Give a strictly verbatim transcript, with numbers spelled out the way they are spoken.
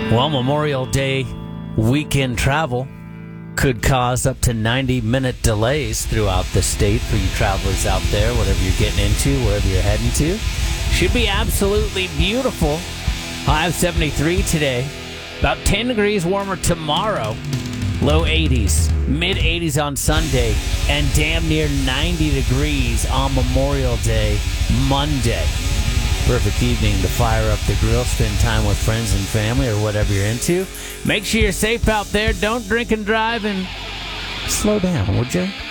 Well, Memorial Day weekend travel could cause up to ninety minute delays throughout the state for you travelers out there, whatever you're getting into, wherever you're heading to. Should be absolutely beautiful. High of seventy-three today. About ten degrees warmer tomorrow. Low eighties. Mid eighties on Sunday. And damn near ninety degrees on Memorial Day, Monday. Perfect evening to fire up the grill, spend time with friends and family or whatever you're into. Make sure you're safe out there. Don't drink and drive, and slow down, would you?